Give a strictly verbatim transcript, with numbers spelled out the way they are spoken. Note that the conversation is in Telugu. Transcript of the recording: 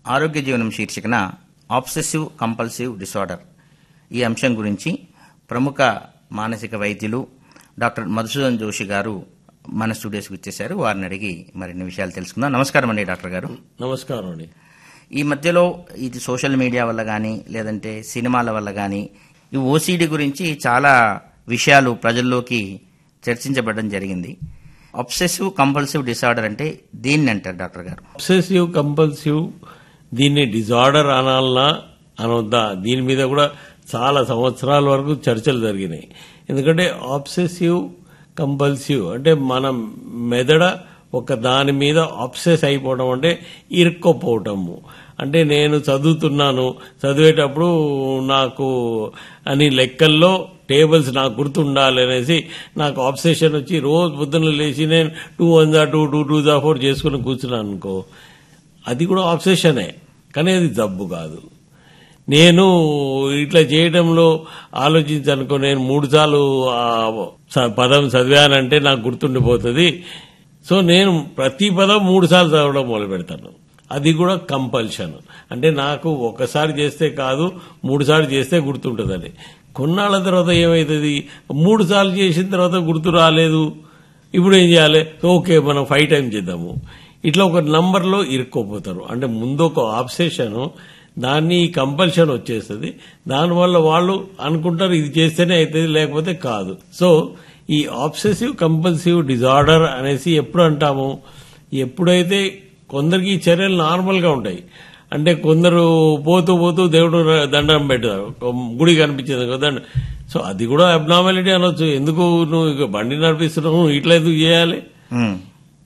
ఆరోగ్య జీవనం శీర్షికన ఆబ్సెసివ్ కంపల్సివ్ డిసార్డర్ ఈ అంశం గురించి ప్రముఖ మానసిక వైద్యులు డాక్టర్ మధుసూదన్ జోషి గారు మన స్టూడియోస్కి వచ్చేశారు. వారిని అడిగి మరిన్ని విషయాలు తెలుసుకుందాం. నమస్కారం అండి డాక్టర్ గారు. నమస్కారం అండి. ఈ మధ్యలో ఇది సోషల్ మీడియా వల్ల కానీ లేదంటే సినిమాల వల్ల కానీ ఈ ఓసీడీ గురించి చాలా విషయాలు ప్రజల్లోకి చర్చించబడడం జరిగింది. అబ్సెసివ్ కంపల్సివ్ డిసార్డర్ అంటే దేన్ని అంటారు డాక్టర్ గారు? అబ్సెసివ్ కంపల్సివ్ దీన్ని డిజార్డర్ అనాలనా అనొద్దా, దీని మీద కూడా చాలా సంవత్సరాల వరకు చర్చలు జరిగినాయి. ఎందుకంటే ఆబ్సెసివ్ కంపల్సివ్ అంటే మన మెదడ ఒక దాని మీద ఆబ్సెస్ అయిపోవడం అంటే ఇరుక్కోపోవటము. అంటే నేను చదువుతున్నాను, చదివేటప్పుడు నాకు అని లెక్కల్లో టేబుల్స్ నాకు గుర్తుండాలి అనేసి నాకు ఆబ్సెషన్ వచ్చి రోజు పొద్దున్న లేచి నేను టూ వన్ జా టూ టూ టూ జా ఫోర్ చేసుకుని కూర్చున్నాను అనుకో, అది కూడా ఆబ్సెషనే, కానీ అది జబ్బు కాదు. నేను ఇట్లా చేయడంలో ఆలోచించనుకో, నేను మూడు సార్లు పదం చదివానంటే నాకు గుర్తుండిపోతుంది. సో నేను ప్రతి పదం మూడు సార్లు చదవడం మొదలు పెడతాను. అది కూడా కంపల్షన్. అంటే నాకు ఒకసారి చేస్తే కాదు, మూడు సార్లు చేస్తే గుర్తుంటుందని. కొన్నాళ్ళ తర్వాత ఏమవుతుంది, మూడు సార్లు చేసిన తర్వాత గుర్తు రాలేదు, ఇప్పుడు ఏం చేయాలి, ఓకే మనం ఫైవ్ టైమ్స్ చేద్దాము. ఇట్లా ఒక నంబర్లో ఇరుక్కోపోతారు. అంటే ముందు ఒక ఆబ్సెషన్, దాన్ని కంపల్షన్ వచ్చేస్తుంది. దానివల్ల వాళ్ళు అనుకుంటారు ఇది చేస్తేనే అవుతుంది, లేకపోతే కాదు. సో ఈ ఆబ్సెసివ్ కంపల్సివ్ డిజార్డర్ అనేసి ఎప్పుడు అంటాము, ఎప్పుడైతే కొందరికి ఈ చర్యలు నార్మల్ గా ఉంటాయి. అంటే కొందరు పోతూ పోతూ దేవుడు దండం పెడతారు, గుడి కనిపించింది కదా, సో అది కూడా అబ్నార్మాలిటీ అనొచ్చు. ఎందుకు నువ్వు బండి నడిపిస్తున్నావు, ఇట్లా ఎందుకు చేయాలి?